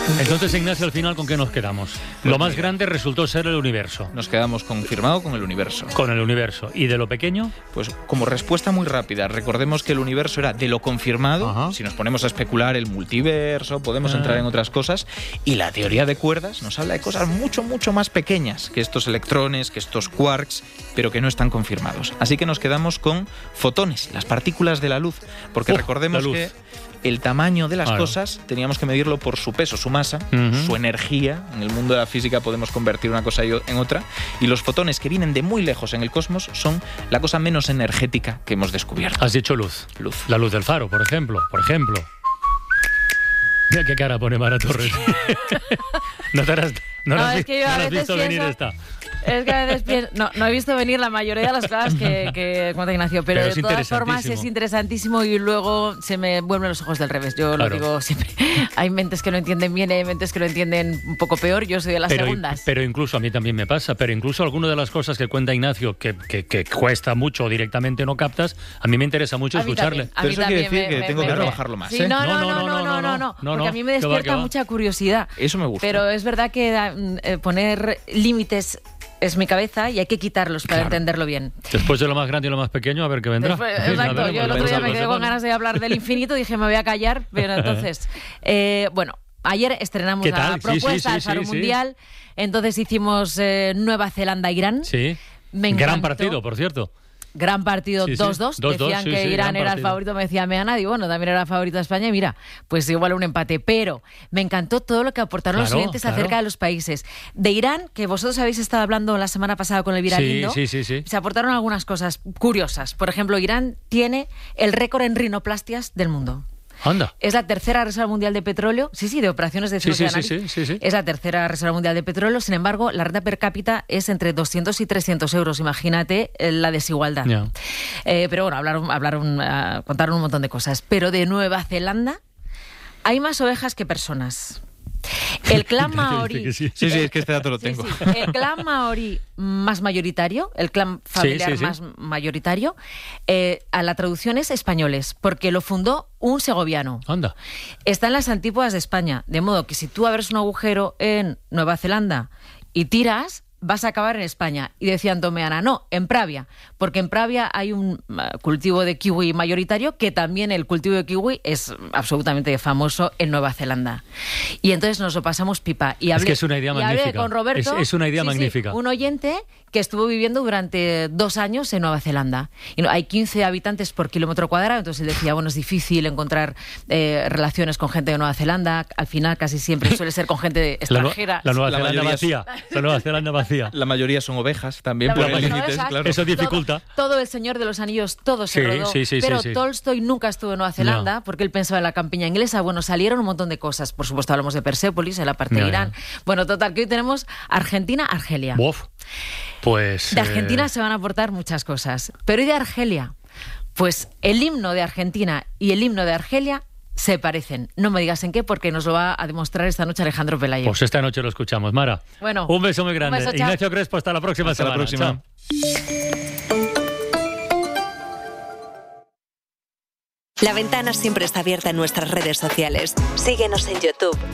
Entonces, Ignacio, al final, ¿con qué nos quedamos? Lo más grande resultó ser el universo. Nos quedamos confirmado con el universo. Con el universo. ¿Y de lo pequeño? Pues como respuesta muy rápida, recordemos que el universo era de lo confirmado. Ajá. Si nos ponemos a especular el multiverso, podemos entrar en otras cosas. Y la teoría de cuerdas nos habla de cosas mucho, mucho más pequeñas que estos electrones, que estos quarks, pero que no están confirmados. Así que nos quedamos con fotones, las partículas de la luz. Porque recordemos que el tamaño de las cosas teníamos que medirlo por su peso, su masa, su energía. En el mundo de la física podemos convertir una cosa en otra. Y los fotones que vienen de muy lejos en el cosmos son la cosa menos energética que hemos descubierto. Has dicho luz. Luz. La luz del faro, por ejemplo. Mira qué cara pone Mara Torres. No has visto venir esta. Es que a veces no he visto venir la mayoría de las cosas que cuenta Ignacio, pero de todas formas es interesantísimo y luego se me vuelven los ojos del revés. Yo lo digo siempre. Hay mentes que lo entienden bien y hay mentes que lo entienden un poco peor. Yo soy de las segundas. Pero incluso a mí también me pasa. Pero incluso algunas de las cosas que cuenta Ignacio que cuesta mucho o directamente no captas, a mí me interesa mucho escucharle. Pero eso quiere decir que tengo que trabajarlo más. Sí, no, porque a mí me despierta mucha curiosidad. Eso me gusta. Pero es verdad que poner límites es mi cabeza y hay que quitarlos para entenderlo bien. Después de lo más grande y lo más pequeño, a ver qué vendrá. Exacto, yo el otro día me quedé con ganas de hablar del infinito, dije me voy a callar, pero entonces, ayer estrenamos la propuesta del Faro Mundial, entonces hicimos Nueva Zelanda-Irán. Sí, gran partido, por cierto. Gran partido, 2-2. Decían que Irán era el favorito, me decía Meana. Digo, bueno, también era favorito de España. Y mira, pues igual un empate. Pero me encantó todo lo que aportaron los oyentes acerca de los países. De Irán, que vosotros habéis estado hablando la semana pasada con Elvira Lindo, se aportaron algunas cosas curiosas. Por ejemplo, Irán tiene el récord en rinoplastias del mundo. Anda. Es la tercera reserva mundial de petróleo. Sí, de operaciones de análisis. Sí. Es la tercera reserva mundial de petróleo. Sin embargo, la renta per cápita es entre 200 y 300 euros. Imagínate la desigualdad. Yeah. Pero bueno, contaron un montón de cosas. Pero de Nueva Zelanda hay más ovejas que personas. El clan maorí. Sí, es que este dato lo tengo. Sí. El clan maorí más mayoritario, el clan familiar más mayoritario, a la traducción es españoles, porque lo fundó un segoviano. Anda. Está en las antípodas de España, de modo que si tú abres un agujero en Nueva Zelanda y tiras, vas a acabar en España. Y decían Tomeana, no, en Pravia, porque en Pravia hay un cultivo de kiwi mayoritario, que también el cultivo de kiwi es absolutamente famoso en Nueva Zelanda. Y entonces nos lo pasamos pipa. Y hablé, es que es una idea magnífica. Con Roberto, es una idea magnífica. Un oyente que estuvo viviendo durante 2 años en Nueva Zelanda. Y hay 15 habitantes por kilómetro cuadrado, entonces él decía, bueno, es difícil encontrar relaciones con gente de Nueva Zelanda. Al final casi siempre suele ser con gente extranjera. La Nueva Zelanda vacía. La mayoría son ovejas también, por el límites, claro. Eso dificulta. Todo El Señor de los Anillos, todo se rodó. Pero Tolstoy nunca estuvo en Nueva Zelanda porque él pensaba en la campiña inglesa. Bueno, salieron un montón de cosas. Por supuesto, hablamos de Persépolis, en la parte de Irán. Bueno, total, que hoy tenemos Argentina-Argelia. Pues de Argentina se van a aportar muchas cosas. Pero ¿y de Argelia? Pues el himno de Argentina y el himno de Argelia se parecen. No me digas en qué, porque nos lo va a demostrar esta noche Alejandro Pelayo. Pues esta noche lo escuchamos, Mara. Bueno, un beso muy grande. Un beso, Ignacio Crespo, hasta la próxima semana. Hasta la próxima. La Ventana siempre está abierta en nuestras redes sociales. Síguenos en YouTube.